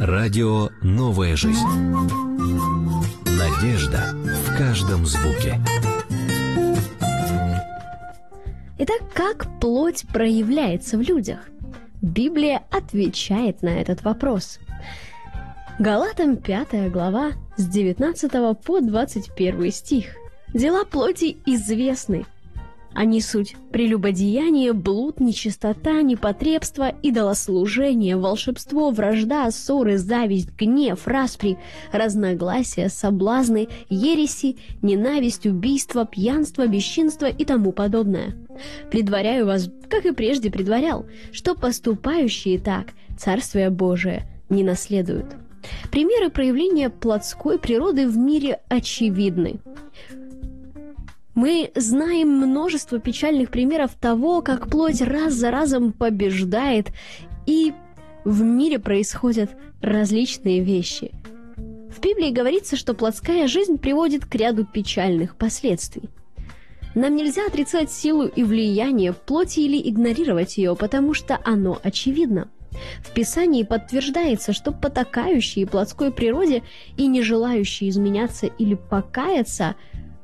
Радио «Новая жизнь». Надежда в каждом звуке. Итак, как плоть проявляется в людях? Библия отвечает на этот вопрос. Галатам 5 глава с 19 по 21 стих. Дела плоти известны. Они суть прелюбодеяние, блуд, нечистота, непотребство, идолослужение, волшебство, вражда, ссоры, зависть, гнев, распри, разногласия, соблазны, ереси, ненависть, убийство, пьянство, бесчинство и тому подобное. Предваряю вас, как и прежде предварял, что поступающие так Царствие Божие не наследуют. Примеры проявления плотской природы в мире очевидны. Мы знаем множество печальных примеров того, как плоть раз за разом побеждает, и в мире происходят различные вещи. В Библии говорится, что плотская жизнь приводит к ряду печальных последствий. Нам нельзя отрицать силу и влияние плоти или игнорировать ее, потому что оно очевидно. В Писании подтверждается, что потакающие плотской природе и не желающие изменяться или покаяться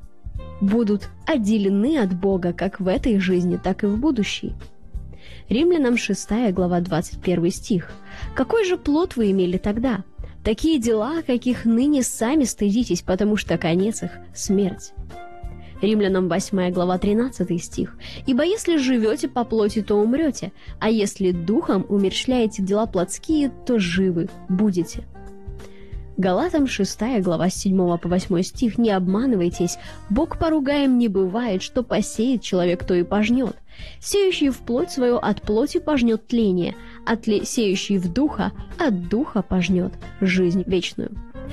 будут отделены от Бога как в этой жизни, так и в будущей. Римлянам 6 глава 21 стих. «Какой же плод вы имели тогда? Такие дела, каких ныне сами стыдитесь, потому что конец их – смерть». Римлянам 8 глава 13 стих. «Ибо если живете по плоти, то умрете, а если духом умерщвляете дела плотские, то живы будете». Галатам 6 глава с 7 по 8 стих. «Не обманывайтесь, Бог поругаем не бывает, что посеет человек, то и пожнет. Сеющий в плоть свою от плоти пожнет тление, а сеющий в духа от духа пожнет жизнь вечную».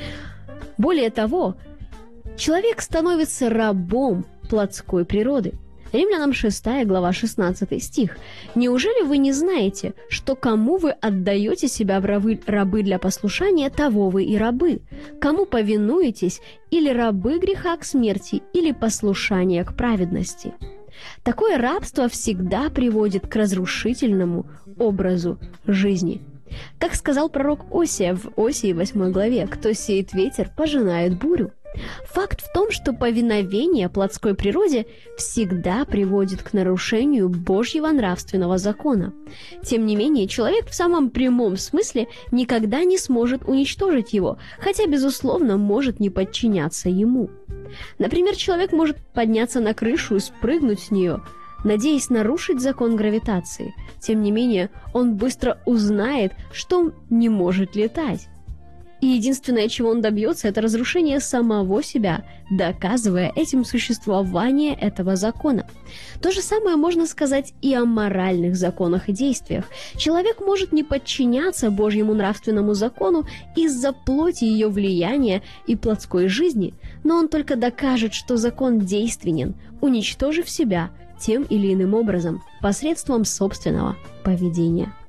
Более того, человек становится рабом плотской природы. Римлянам 6 глава 16 стих. «Неужели вы не знаете, что кому вы отдаете себя в рабы для послушания, того вы и рабы? Кому повинуетесь, или рабы греха к смерти, или послушание к праведности?» Такое рабство всегда приводит к разрушительному образу жизни. Как сказал пророк Осия в Осии 8 главе, «Кто сеет ветер, пожинает бурю». Факт в том, что повиновение плотской природе всегда приводит к нарушению Божьего нравственного закона. Тем не менее, человек в самом прямом смысле никогда не сможет уничтожить его, хотя, безусловно, может не подчиняться ему. Например, человек может подняться на крышу и спрыгнуть с нее, надеясь нарушить закон гравитации. Тем не менее, он быстро узнает, что он не может летать. И единственное, чего он добьется, это разрушение самого себя, доказывая этим существование этого закона. То же самое можно сказать и о моральных законах и действиях. Человек может не подчиняться Божьему нравственному закону из-за плоти ее влияния и плотской жизни, но он только докажет, что закон действенен, уничтожив себя тем или иным образом посредством собственного поведения.